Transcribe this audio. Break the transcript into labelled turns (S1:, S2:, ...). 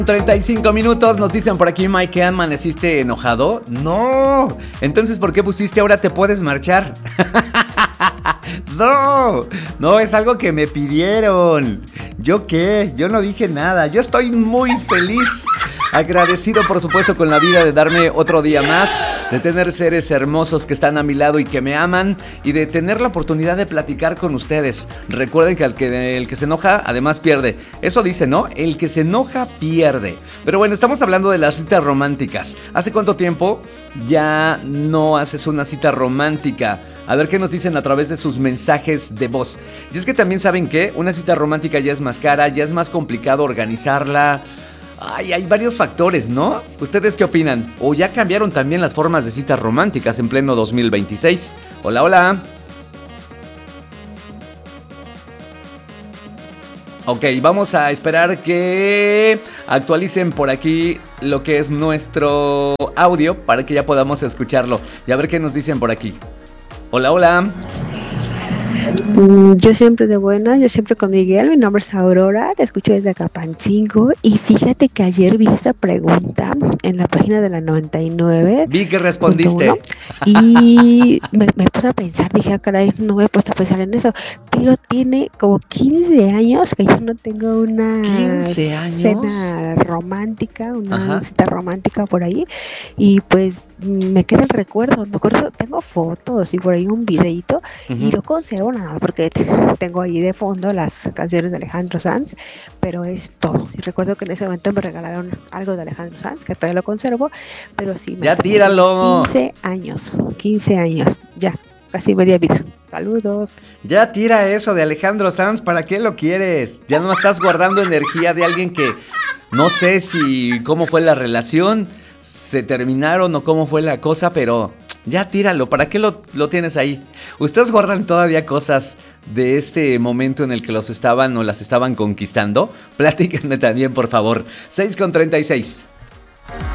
S1: 35 minutos, nos dicen por aquí, Mike, ¿amaneciste enojado? No, entonces ¿por qué pusiste ahora te puedes marchar? No, es algo que me pidieron. ¿Yo qué? Yo no dije nada, yo estoy muy feliz, agradecido por supuesto con la vida de darme otro día más, de tener seres hermosos que están a mi lado y que me aman, y de tener la oportunidad de platicar con ustedes. Recuerden que el que se enoja además pierde, eso dice, ¿no? El que se enoja pierde. Pero bueno, estamos hablando de las citas románticas. ¿Hace cuánto tiempo ya no haces una cita romántica? A ver qué nos dicen a través de sus mensajes de voz. Y es que también saben que una cita romántica ya es más cara, ya es más complicado organizarla. Ay, hay varios factores, ¿no? ¿Ustedes qué opinan? ¿O ya cambiaron también las formas de citas románticas en pleno 2026? Hola, hola. Ok, vamos a esperar que actualicen por aquí lo que es nuestro audio para que ya podamos escucharlo. Y a ver qué nos dicen por aquí. Hola, hola.
S2: Yo siempre de buena, yo siempre con Miguel, mi nombre es Aurora, te escucho desde Acapancingo y fíjate que ayer vi esta pregunta en la página de la 99.
S1: Vi que respondiste.
S2: Y me puse a pensar, dije, caray, no me he puesto a pensar en eso, pero tiene como 15 años que yo no tengo una
S1: 15 años.
S2: cena romántica, una cita romántica por ahí, y pues me queda el recuerdo, tengo fotos y por ahí un videito y lo conservo nada porque tengo ahí de fondo las canciones de Alejandro Sanz, pero es todo. Y recuerdo que en ese momento me regalaron algo de Alejandro Sanz, que todavía lo conservo, pero sí.
S1: Ya tíralo.
S2: 15 años, ya, casi media vida. Saludos.
S1: Ya tira eso de Alejandro Sanz, ¿para qué lo quieres? Ya no estás guardando energía de alguien que no sé si cómo fue la relación, se terminaron o cómo fue la cosa, pero ya tíralo, ¿para qué lo tienes ahí? ¿Ustedes guardan todavía cosas de este momento en el que los estaban o las estaban conquistando? Platíquenme también, por favor. 6:36.